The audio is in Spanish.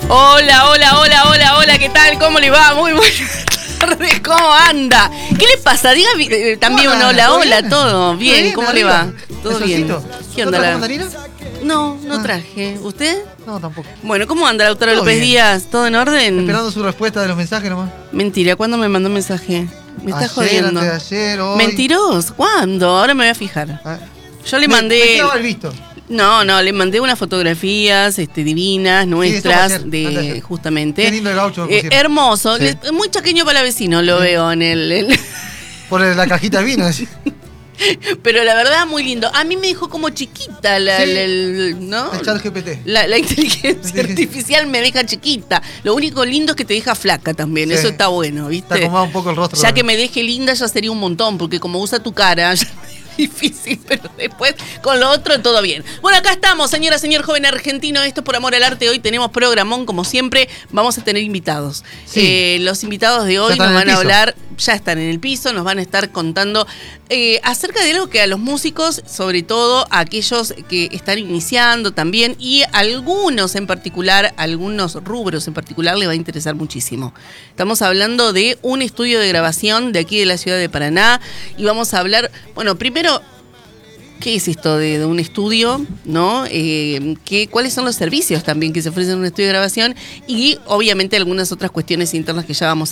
Hola, hola, hola, hola, hola, ¿qué tal? ¿Cómo le va? Muy buenas tardes, ¿cómo anda? ¿Qué le pasa? Diga también un hola, hola, todo. Bien, ¿cómo le va? ¿Todo bien? ¿Qué onda? ¿No mandarina? No traje. ¿Usted? No, tampoco. Bueno, ¿cómo anda, Lautaro Todo López bien. Díaz? ¿Todo en orden? Esperando su respuesta de los mensajes nomás. Mentira, ¿cuándo me mandó un mensaje? Me está jodiendo. Antes de ayer, hoy. Mentiroso, ¿cuándo? Ahora me voy a fijar. Ah, Yo le me mandé. clava el visto. No, le mandé unas fotografías divinas, nuestras, antes de ayer. justamente. Qué lindo el gaucho me pusieron. Hermoso, Sí. muy chaqueño para la vecino, lo veo en el Por la cajita de vino. Así. Pero la verdad, muy lindo. A mí me dejó como chiquita ¿no? El chat GPT. La inteligencia artificial me deja chiquita. Lo único lindo es que te deja flaca también. Sí. Eso está bueno, ¿viste? Te acomoda un poco el rostro. Ya también. que me deje linda ya sería un montón, porque como usa tu cara, ya es difícil, pero después con lo otro todo bien. Bueno, acá estamos, señora, señor joven argentino. Esto es Por Amor al Arte. Hoy tenemos programón, como siempre. Vamos a tener invitados. Sí. Los invitados de hoy nos van a hablar, ya están en el piso, nos van a estar contando acerca de algo que a los músicos, sobre todo a aquellos que están iniciando también, y algunos en particular, algunos rubros en particular, le va a interesar muchísimo. Estamos hablando de un estudio de grabación de aquí de la ciudad de Paraná, y vamos a hablar, bueno, primero, ¿qué es esto de un estudio? ¿No? ¿Cuáles son los servicios también que se ofrecen en un estudio de grabación? Y obviamente algunas otras cuestiones internas que ya vamos